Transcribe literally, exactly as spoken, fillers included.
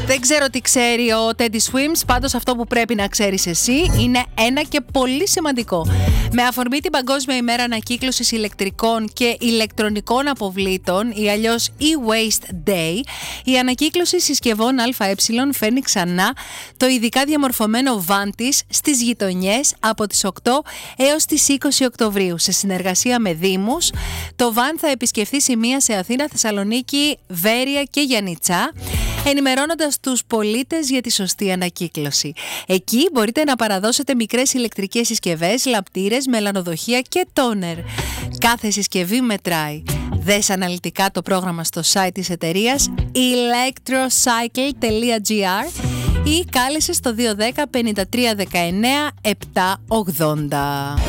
Δεν ξέρω τι ξέρει ο Teddy Swims, πάντως αυτό που πρέπει να ξέρεις εσύ είναι ένα και πολύ σημαντικό. Με αφορμή την Παγκόσμια ημέρα ανακύκλωσης ηλεκτρικών και ηλεκτρονικών αποβλήτων, ή αλλιώς e-Waste Day, η ανακύκλωση συσκευών ΑΕ φέρνει ξανά το ειδικά διαμορφωμένο βαν της στις γειτονιές από τις οκτώ έως τις είκοσι Οκτωβρίου. Σε συνεργασία με δήμους, το βαν θα επισκεφθεί σημεία σε Αθήνα, Θεσσαλονίκη, Βέρεια και Γιαννιτσά, ενημερώνοντας τους πολίτες για τη σωστή ανακύκλωση. Εκεί μπορείτε να παραδώσετε μικρές ηλεκτρικές συσκευές, λαμπτήρες, μελανοδοχεία και τόνερ. Κάθε συσκευή μετράει. Δες αναλυτικά το πρόγραμμα στο site της εταιρείας electrocycle τελεία gr ή κάλεσε στο δύο ένα μηδέν πέντε τρία ένα εννέα επτά ογδόντα.